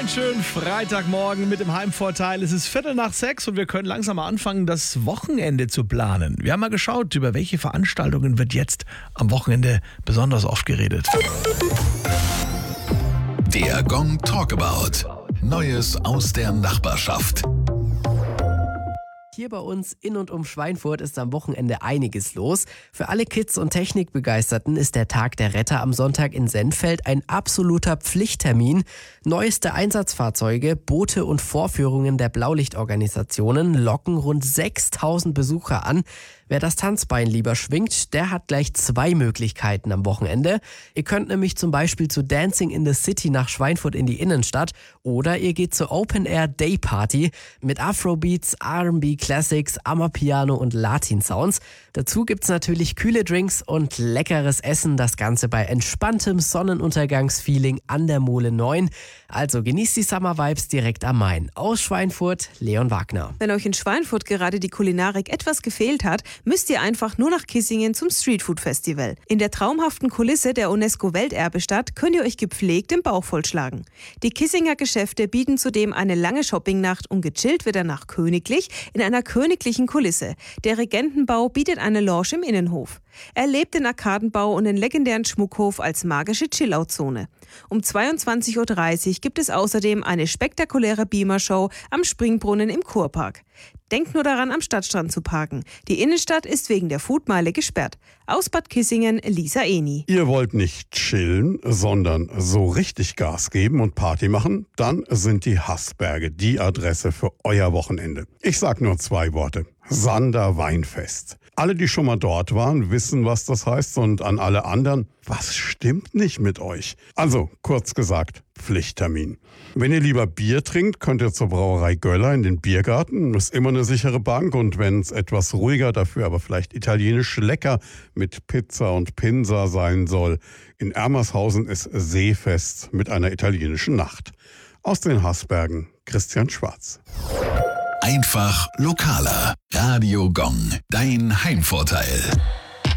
Einen schönen Freitagmorgen mit dem Heimvorteil. Es ist 5:45 und wir können langsam mal anfangen, das Wochenende zu planen. Wir haben mal geschaut, über welche Veranstaltungen wird jetzt am Wochenende besonders oft geredet. Der Gong Talkabout. Neues aus der Nachbarschaft. Hier bei uns in und um Schweinfurt ist am Wochenende einiges los. Für alle Kids und Technikbegeisterten ist der Tag der Retter am Sonntag in Sennfeld ein absoluter Pflichttermin. Neueste Einsatzfahrzeuge, Boote und Vorführungen der Blaulichtorganisationen locken rund 6.000 Besucher an. Wer das Tanzbein lieber schwingt, der hat gleich 2 Möglichkeiten am Wochenende. Ihr könnt nämlich zum Beispiel zu Dancing in the City nach Schweinfurt in die Innenstadt oder ihr geht zur Open Air Day Party mit Afrobeats, R&B Classics, Amapiano und Latin Sounds. Dazu gibt's natürlich kühle Drinks und leckeres Essen, das Ganze bei entspanntem Sonnenuntergangsfeeling an der Mole 9. Also genießt die Summer Vibes direkt am Main. Aus Schweinfurt, Leon Wagner. Wenn euch in Schweinfurt gerade die Kulinarik etwas gefehlt hat, müsst ihr einfach nur nach Kissingen zum Streetfood Festival. In der traumhaften Kulisse der UNESCO-Welterbestadt könnt ihr euch gepflegt im Bauch vollschlagen. Die Kissinger Geschäfte bieten zudem eine lange Shoppingnacht und gechillt wird danach königlich in einer königlichen Kulisse. Der Regentenbau bietet eine Lounge im Innenhof. Erlebt den Arkadenbau und den legendären Schmuckhof als magische Chillout-Zone. Um 22.30 Uhr gibt es außerdem eine spektakuläre Beamer-Show am Springbrunnen im Kurpark. Denkt nur daran, am Stadtstrand zu parken. Die Innenstadt ist wegen der Foodmeile gesperrt. Aus Bad Kissingen, Lisa Eni. Ihr wollt nicht chillen, sondern so richtig Gas geben und Party machen? Dann sind die Haßberge die Adresse für euer Wochenende. Ich sag nur 2 Worte. Sander Weinfest. Alle, die schon mal dort waren, wissen, was das heißt, und an alle anderen, was stimmt nicht mit euch? Also, kurz gesagt, Pflichttermin. Wenn ihr lieber Bier trinkt, könnt ihr zur Brauerei Göller in den Biergarten. Das ist immer eine sichere Bank, und wenn es etwas ruhiger, dafür aber vielleicht italienisch lecker mit Pizza und Pinsa sein soll, in Ermershausen ist Seefest mit einer italienischen Nacht. Aus den Haßbergen, Christian Schwarz. Einfach lokaler. Radio Gong. Dein Heimvorteil.